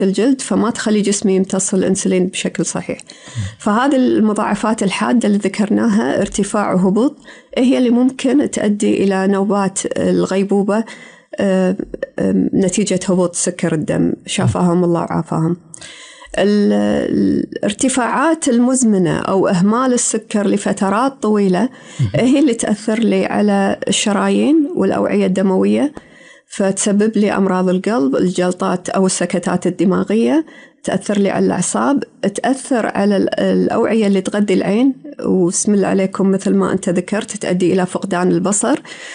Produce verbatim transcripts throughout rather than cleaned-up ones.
الجلد، فما تخلي جسمي يمتص الأنسولين بشكل صحيح. فهذه المضاعفات الحادة اللي ذكرناها، ارتفاع وهبوط، هي اللي ممكن تؤدي إلى نوبات الغيبوبة نتيجة هبوط سكر الدم، شافاهم الله وعافاهم. الارتفاعات المزمنة أو إهمال السكر لفترات طويلة هي اللي تأثر لي على الشرايين والأوعية الدموية، فتسبب لي أمراض القلب، الجلطات أو السكتات الدماغية، تأثر لي على الأعصاب، تأثر على الأوعية اللي تغذي العين، وبسم الله عليكم مثل ما أنت ذكرت تؤدي إلى فقدان البصر،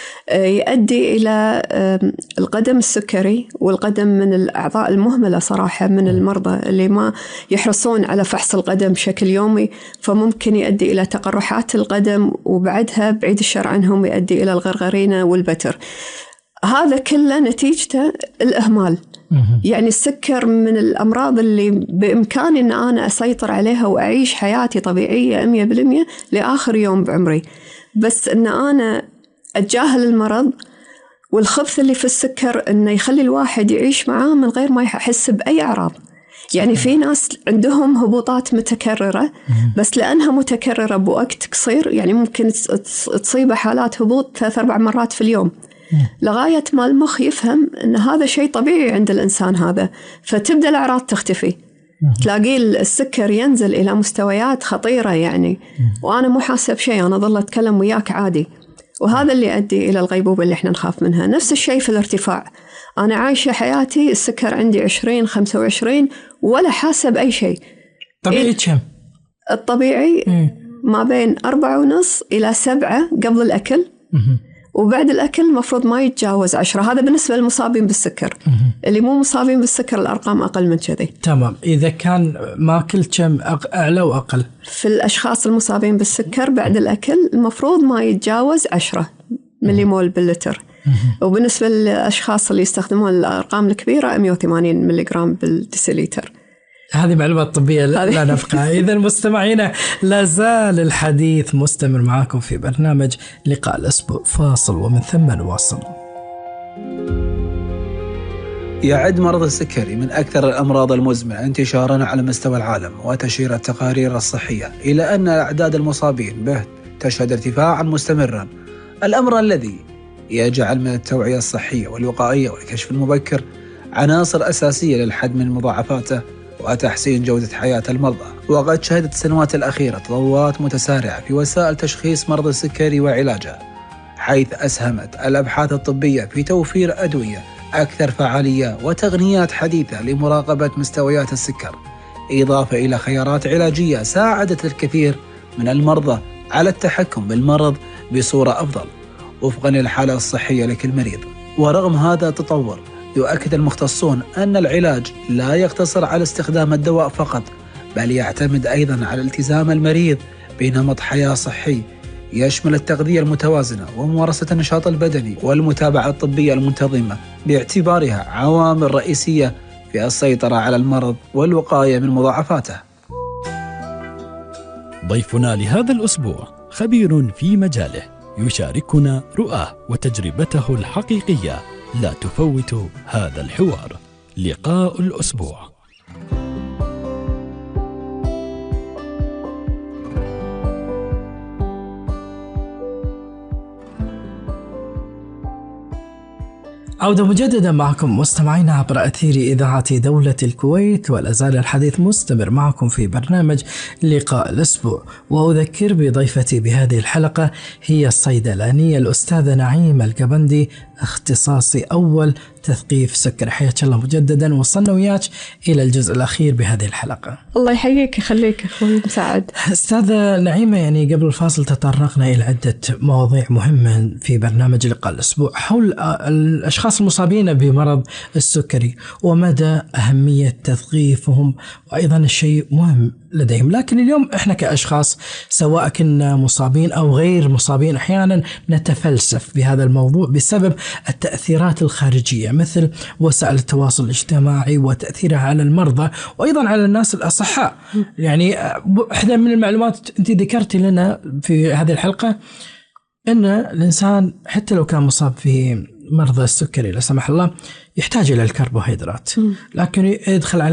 يؤدي إلى القدم السكري. والقدم من الأعضاء المهملة صراحة من المرضى اللي ما يحرصون على فحص القدم بشكل يومي، فممكن يؤدي إلى تقرحات القدم، وبعدها بعيد الشر عنهم يؤدي إلى الغرغرينة والبتر. هذا كله نتيجته الإهمال. يعني السكر من الأمراض اللي بإمكاني أن أنا أسيطر عليها وأعيش حياتي طبيعية مية بالمية لآخر يوم بعمري، بس أن أنا أتجاهل المرض والخبث اللي في السكر أنه يخلي الواحد يعيش معاه من غير ما يحس بأي أعراض. يعني في ناس عندهم هبوطات متكررة، بس لأنها متكررة بوقت قصير، يعني ممكن تصيب حالات هبوط ثلاث أربع مرات في اليوم، لغاية ما المخ يفهم أن هذا شيء طبيعي عند الإنسان هذا، فتبدأ الأعراض تختفي. تلاقي السكر ينزل إلى مستويات خطيرة يعني، وأنا مو حاسة بشيء، أنا ظل أتكلم وياك عادي. وهذا اللي يؤدي إلى الغيبوبة اللي إحنا نخاف منها. نفس الشيء في الارتفاع، أنا عايشة حياتي السكر عندي عشرين خمسة وعشرين ولا حاسة بأي شيء. طبيعي كم؟ الطبيعي ما بين أربعة ونص إلى سبعة قبل الأكل، وبعد الأكل مفروض ما يتجاوز عشرة. هذا بالنسبة للمصابين بالسكر. اللي مو مصابين بالسكر الأرقام أقل من كذي. تمام. إذا كان ماكل كم أعلى وأقل؟ في الأشخاص المصابين بالسكر بعد الأكل المفروض ما يتجاوز عشرة ملي مول باللتر، وبالنسبة للأشخاص اللي يستخدمون الأرقام الكبيرة مئة وثمانين ملي جرام بالديسيليتر. هذه معلومات طبية لا نفقها. إذا مستمعينا لا زال الحديث مستمر معاكم في برنامج لقاء الأسبوع، فاصل ومن ثم نواصل. يعد مرض السكري من أكثر الأمراض المزمنة انتشاراً على مستوى العالم، وتشير التقارير الصحية إلى أن أعداد المصابين به تشهد ارتفاعاً مستمراً، الأمر الذي يجعل من التوعية الصحية والوقائية والكشف المبكر عناصر أساسية للحد من مضاعفاته وتحسين جودة حياة المرضى. وقد شهدت السنوات الأخيرة تطورات متسارعة في وسائل تشخيص مرض السكري وعلاجه، حيث أسهمت الأبحاث الطبية في توفير أدوية أكثر فعالية وتقنيات حديثة لمراقبة مستويات السكر، إضافة إلى خيارات علاجية ساعدت الكثير من المرضى على التحكم بالمرض بصورة أفضل وفقا للحالة الصحية لكل مريض. ورغم هذا التطور، يؤكد المختصون أن العلاج لا يقتصر على استخدام الدواء فقط، بل يعتمد أيضا على التزام المريض بنمط حياة صحي يشمل التغذية المتوازنة وممارسة النشاط البدني والمتابعة الطبية المنتظمة، باعتبارها عوامل رئيسية في السيطرة على المرض والوقاية من مضاعفاته. ضيفنا لهذا الأسبوع خبير في مجاله يشاركنا رؤاه وتجربته الحقيقية. لا تفوتوا هذا الحوار. لقاء الأسبوع. عودة مجددا معكم مستمعين عبر أثير إذاعة دولة الكويت، ولا زال الحديث مستمر معكم في برنامج لقاء الأسبوع. وأذكر بضيفتي بهذه الحلقة هي الصيدلانية الأستاذة نعيمة القبندي، اختصاصي أول تثقيف سكر. حياك الله مجددا. وصلنا وياك إلى الجزء الأخير بهذه الحلقة. الله يحييك يخليك أخوي مساعد. أستاذة نعيمة، يعني قبل الفاصل تطرقنا إلى عدة مواضيع مهمة في برنامج لقاء الأسبوع حول الأشخاص المصابين بمرض السكري ومدى أهمية تثقيفهم، وأيضا الشيء مهم لديهم. لكن اليوم إحنا كأشخاص سواء كنا مصابين أو غير مصابين أحيانا نتفلسف بهذا الموضوع بسبب التأثيرات الخارجية مثل وسائل التواصل الاجتماعي وتأثيرها على المرضى وأيضا على الناس الأصحاء. يعني إحدى من المعلومات أنت ذكرت لنا في هذه الحلقة أن الإنسان حتى لو كان مصاب في مرضى السكري لا سمح الله يحتاج إلى الكربوهيدرات، لكن يدخل على